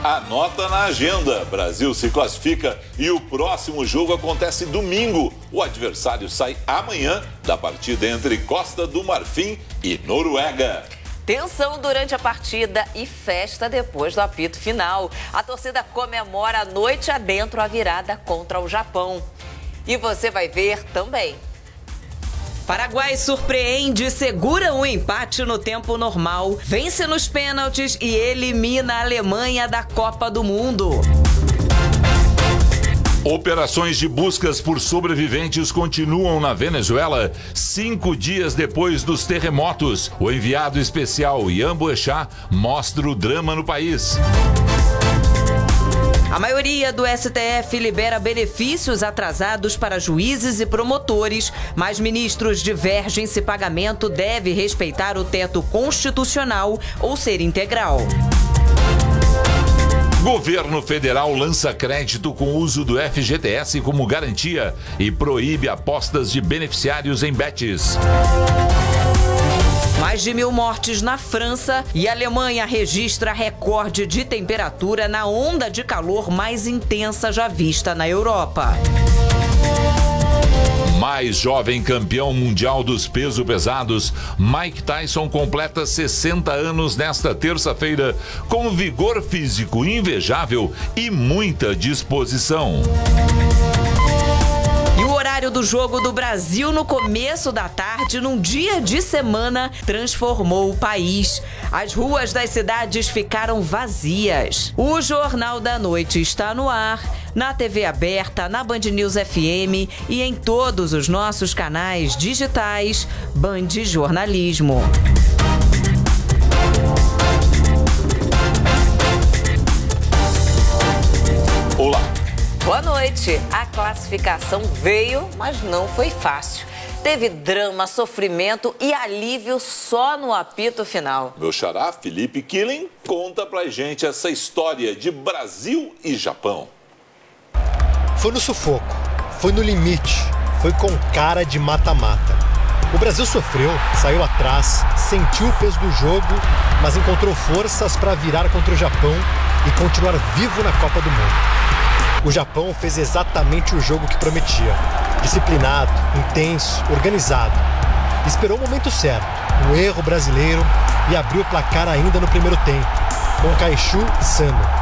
Anota na agenda. Brasil se classifica e o próximo jogo acontece domingo. O adversário sai amanhã da partida entre Costa do Marfim e Noruega. Tensão durante a partida e festa depois do apito final. A torcida comemora a noite adentro a virada contra o Japão. E você vai ver também. Paraguai surpreende, segura um empate no tempo normal, vence nos pênaltis e elimina a Alemanha da Copa do Mundo. Operações de buscas por sobreviventes continuam na Venezuela 5 dias depois dos terremotos. O enviado especial Ian Boechat mostra o drama no país. A maioria do STF libera benefícios atrasados para juízes e promotores, mas ministros divergem se pagamento deve respeitar o teto constitucional ou ser integral. Governo federal lança crédito com uso do FGTS como garantia e proíbe apostas de beneficiários em bets. Mais de 1.000 mortes na França e a Alemanha registra recorde de temperatura na onda de calor mais intensa já vista na Europa. Mais jovem campeão mundial dos pesos pesados, Mike Tyson completa 60 anos nesta terça-feira, com vigor físico invejável e muita disposição. E o horário do jogo do Brasil no começo da tarde, num dia de semana, transformou o país. As ruas das cidades ficaram vazias. O Jornal da Noite está no ar, na TV aberta, na Band News FM e em todos os nossos canais digitais. Band Jornalismo. Olá. Boa noite. A classificação veio, mas não foi fácil. Teve drama, sofrimento e alívio só no apito final. Meu xará, Felipe Killing, conta pra gente essa história de Brasil e Japão. Foi no sufoco, foi no limite, foi com cara de mata-mata. O Brasil sofreu, saiu atrás, sentiu o peso do jogo, mas encontrou forças para virar contra o Japão e continuar vivo na Copa do Mundo. O Japão fez exatamente o jogo que prometia. Disciplinado, intenso, organizado. Esperou o momento certo, um erro brasileiro, e abriu o placar ainda no primeiro tempo, com Kaishu Sano.